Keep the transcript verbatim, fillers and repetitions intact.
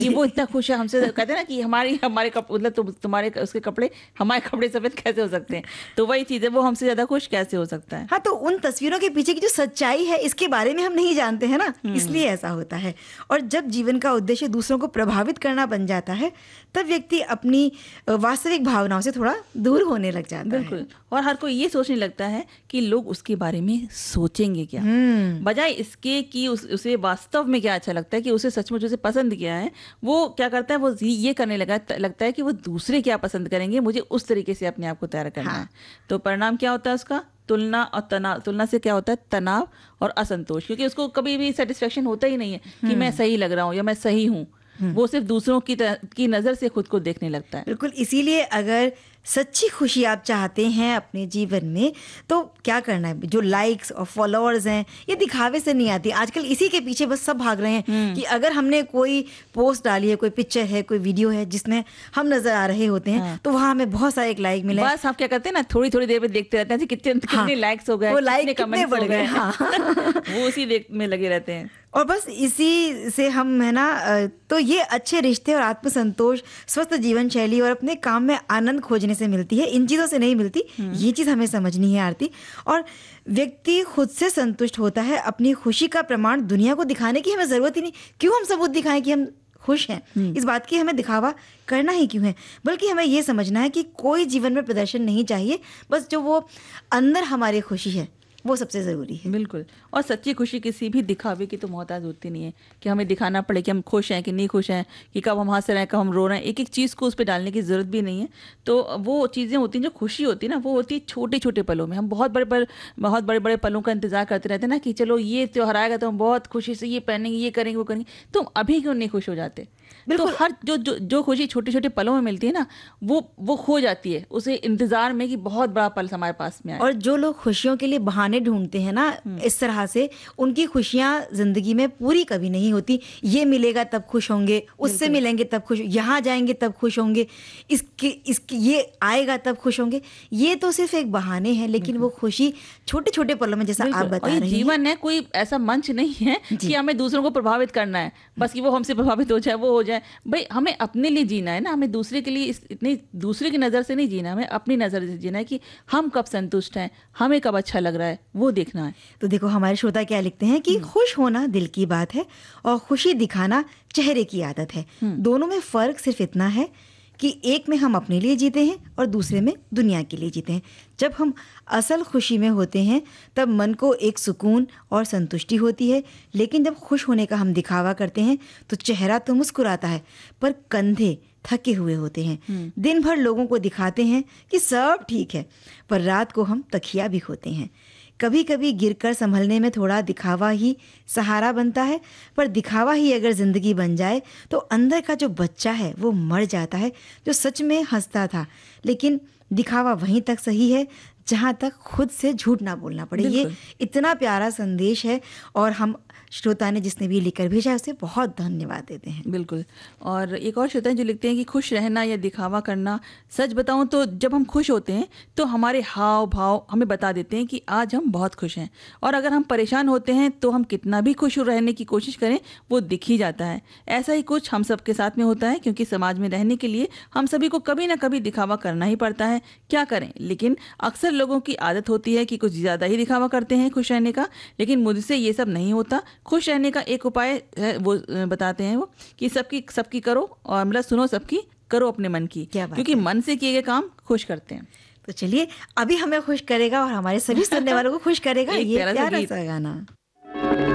कि वो इतना खुश है हमसे, कहते हैं ना कि हमारी हमारे कप मतलब तुम तुम्हारे उसके कपड़े हमारे कपड़े सफेद कैसे हो सकते हैं, तो वही चीज़ है, वो हमसे ज़्यादा खुश कैसे हो सकता है। हाँ, तो उन तस्वीरों के पीछे की जो सच्चाई है इसके बारे में हम नहीं जानते हैं ना, इसलिए ऐसा होता है। और जब जीवन का उद्देश्य दूसरों को प्रभावित करना बन जाता है, तब व्यक्ति अपनी वास्तविक भावनाओं से थोड़ा दूर होने लग जाता है। बिल्कुल, और हर कोई ये सोचने लगता है कि लोग उसके बारे में सोचेंगे क्या, बजाय इसके कि उस, उसे वास्तव में क्या अच्छा लगता है, कि उसे सचमुच उसे पसंद किया है। वो क्या करता है, वो ये करने लगा लगता है कि वो दूसरे क्या पसंद करेंगे, मुझे उस तरीके से अपने आप को तैयार करना है। तो परिणाम क्या होता है उसका, तुलना और तनाव। तुलना से क्या होता है, तनाव और असंतोष, क्योंकि उसको कभी भी सेटिस्फेक्शन होता ही नहीं है कि मैं सही लग रहा हूँ या मैं सही हूँ। वो सिर्फ दूसरों की की नज़र से खुद को देखने लगता है। बिल्कुल, इसीलिए अगर सच्ची खुशी आप चाहते हैं अपने जीवन में, तो क्या करना है, जो लाइक्स और फॉलोअर्स हैं ये दिखावे से नहीं आती। आजकल इसी के पीछे बस सब भाग रहे हैं कि अगर हमने कोई पोस्ट डाली है, कोई पिक्चर है, कोई वीडियो है जिसमें हम नजर आ रहे होते हैं, हाँ। तो वहाँ हमें बहुत सारे एक लाइक मिले। बस आप क्या करते हैं ना, थोड़ी थोड़ी देर में देखते रहते हैं कितने हाँ, कितने लाइक्स हो गए, वो लाइक कितने बढ़ गए, हाँ। वो उसी देख में लगे रहते हैं। और बस इसी से हम है ना, तो ये अच्छे रिश्ते और आत्मसंतोष, स्वस्थ जीवन शैली और अपने काम में आनंद खोजने से मिलती है, इन चीज़ों से नहीं मिलती। ये चीज़ हमें समझनी है आरती। और व्यक्ति खुद से संतुष्ट होता है। अपनी खुशी का प्रमाण दुनिया को दिखाने की हमें ज़रूरत ही नहीं। क्यों हम सबूत दिखाएं कि हम खुश हैं, इस बात की हमें दिखावा करना ही क्यों है। बल्कि हमें ये समझना है कि कोई जीवन में प्रदर्शन नहीं चाहिए, बस जो वो अंदर हमारी खुशी है वो सबसे ज़रूरी है। बिल्कुल, और सच्ची खुशी किसी भी दिखावे की तो मोहताज होती नहीं है कि हमें दिखाना पड़े कि हम खुश हैं कि नहीं खुश हैं, कि कब हम हंस रहे हैं कब हम रो रहे हैं। एक एक चीज़ को उस पर डालने की ज़रूरत भी नहीं है। तो वो चीज़ें होती हैं, जो खुशी होती है ना, वो होती है छोटे छोटे पलों में। हम बहुत बड़े बड़े बहुत बड़े बड़े पलों का इंतजार करते रहते हैं ना, कि चलो ये त्योहार आएगा तो हम बहुत खुशी से ये पहनेंगे, ये करेंगे, वो करेंगे। तो अभी क्यों नहीं खुश हो जाते? तो हर जो जो जो खुशी छोटे छोटे पलों में मिलती है ना, वो वो खो जाती है उसे इंतजार में कि बहुत बड़ा पल हमारे पास में आए। और जो लोग खुशियों के लिए बहाने ढूंढते हैं ना इस तरह से, उनकी खुशियां जिंदगी में पूरी कभी नहीं होती। ये मिलेगा तब खुश होंगे, उससे मिलेंगे तब खुश, यहाँ जाएंगे तब खुश होंगे, इसके इसके ये आएगा तब खुश होंगे। ये तो सिर्फ एक बहाने हैं, लेकिन वो खुशी छोटे छोटे पलों में, जैसा आप बता रही हैं। जीवन है, कोई ऐसा मंच नहीं है कि हमें दूसरों को प्रभावित करना है, बस कि वो हमसे प्रभावित हो जाए, वो हो जाए। भाई हमें अपने लिए जीना है ना, हमें दूसरे के लिए इस, इतनी दूसरे की नज़र से नहीं जीना, हमें अपनी नज़र से जीना है कि हम कब संतुष्ट हैं, हमें कब अच्छा लग रहा है, वो देखना है। तो देखो हमारे श्रोता क्या लिखते हैं कि खुश होना दिल की बात है और खुशी दिखाना चेहरे की आदत है। दोनों में फ़र्क सिर्फ इतना है कि एक में हम अपने लिए जीते हैं और दूसरे में दुनिया के लिए जीते हैं। जब हम असल खुशी में होते हैं तब मन को एक सुकून और संतुष्टि होती है, लेकिन जब खुश होने का हम दिखावा करते हैं तो चेहरा तो मुस्कुराता है पर कंधे थके हुए होते हैं। दिन भर लोगों को दिखाते हैं कि सब ठीक है, पर रात को हम तकिया भी खोते हैं। कभी कभी गिरकर संभलने में थोड़ा दिखावा ही सहारा बनता है, पर दिखावा ही अगर ज़िंदगी बन जाए तो अंदर का जो बच्चा है वो मर जाता है, जो सच में हंसता था। लेकिन दिखावा वहीं तक सही है जहाँ तक खुद से झूठ ना बोलना पड़े। ये इतना प्यारा संदेश है और हम श्रोता ने जिसने भी लिखकर भेजा है उसे बहुत धन्यवाद देते हैं। बिल्कुल। और एक और श्रोता जो लिखते हैं कि खुश रहना या दिखावा करना, सच बताऊं तो जब हम खुश होते हैं तो हमारे हाव भाव हमें बता देते हैं कि आज हम बहुत खुश हैं, और अगर हम परेशान होते हैं तो हम कितना भी खुश रहने की कोशिश करें वो दिख ही जाता है। ऐसा ही कुछ हम सबके साथ में होता है, क्योंकि समाज में रहने के लिए हम सभी को कभी ना कभी दिखावा करना ही पड़ता है। क्या करें, लेकिन अक्सर लोगों की आदत होती है कि कुछ ज़्यादा ही दिखावा करते हैं खुश रहने का। लेकिन मुझसे ये सब नहीं होता। खुश रहने का एक उपाय है, वो बताते हैं वो कि सबकी सबकी करो, और मतलब सुनो सबकी, करो अपने मन की, क्योंकि मन से किए गए काम खुश करते हैं। तो चलिए अभी हमें खुश करेगा और हमारे सभी सुनने वालों को खुश करेगा ये प्यारा सा गाना।